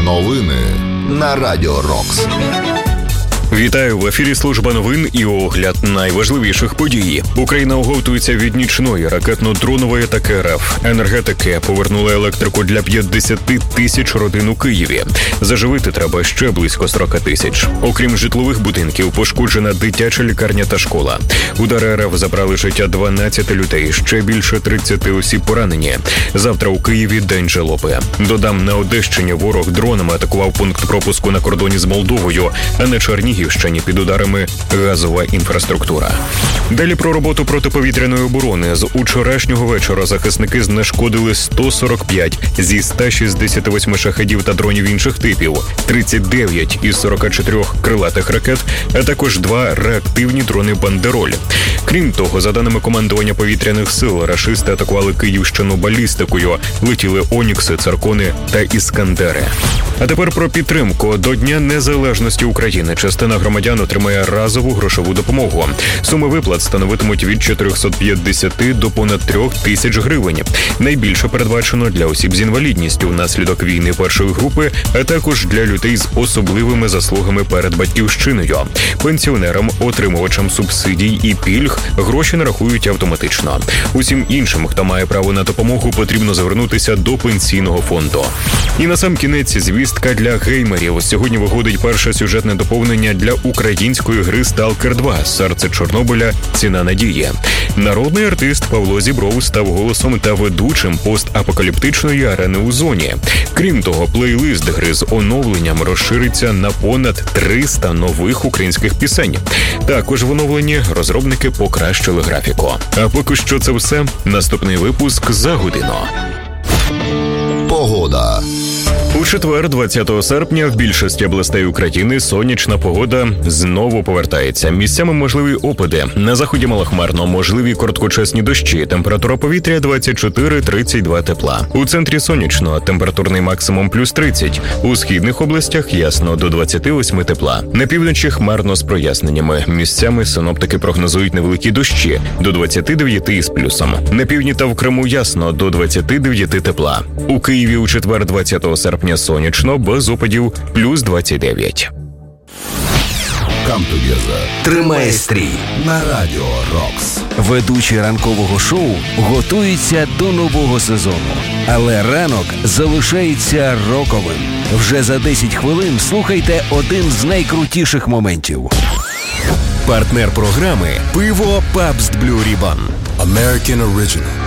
Новини на Радіо Рокс. Вітаю, в ефірі служба новин і огляд найважливіших подій. Україна оговтується від нічної ракетно-дронової атаки РФ. Енергетики повернули електрику для 50 тисяч родин у Києві. Заживити треба ще близько 40 тисяч. Окрім житлових будинків, пошкоджена дитяча лікарня та школа. Удари РФ забрали життя 12 людей, ще більше 30 осіб поранені. Завтра у Києві день жалоби. Додам, на Одещині ворог дронами атакував пункт пропуску на кордоні з Молдовою, а на Чернігівщині під ударами газова інфраструктура. Далі про роботу протиповітряної оборони. З учорашнього вечора захисники знешкодили 145 зі 168 шахедів та дронів інших типів, 39 із 44 крилатих ракет, а також 2 реактивні дрони «Бандероль». Крім того, за даними командування повітряних сил, рашисти атакували Київщину балістикою, летіли «Онікси», «Циркони» та «Іскандери». А тепер про підтримку. До Дня Незалежності України частина громадян отримає разову грошову допомогу. Суми виплат становитимуть від 450 до понад 3 тисяч гривень. Найбільше передбачено для осіб з інвалідністю внаслідок війни першої групи, а також для людей з особливими заслугами перед батьківщиною. Пенсіонерам, отримувачам субсидій і пільг гроші нарахують автоматично. Усім іншим, хто має право на допомогу, потрібно звернутися до пенсійного фонду. І насамкінець звістка для геймерів. Сьогодні виходить перше сюжетне доповнення для української гри Stalker 2 «Серце Чорнобиля. Ціна надії». Народний артист Павло Зібров став голосом та ведучим постапокаліптичної арени у зоні. Крім того, плейлист гри з оновленням розшириться на понад 300 нових українських пісень. Також в оновленні розробники покращили графіку. А поки що це все. Наступний випуск за годину. Погода. У четвер, 20 серпня, в більшості областей України сонячна погода знову повертається. Місцями можливі опади. На заході малохмарно, можливі короткочасні дощі. Температура повітря 24-32 тепла. У центрі сонячно, температурний максимум плюс 30. У східних областях ясно, до 28 тепла. На півночі хмарно з проясненнями. Місцями синоптики прогнозують невеликі дощі, до 29 із плюсом. На півдні та в Криму ясно, до 29 тепла. У Києві у четвер, 20 серпня, сонячно, без опадів, плюс 29. Come together. Тримає стрій На Радіо Рокс. Ведучі ранкового шоу готуються до нового сезону. Але ранок залишається роковим. Вже за 10 хвилин слухайте один з найкрутіших моментів. Партнер програми «Пиво Pabst Blue Ribbon». American Original.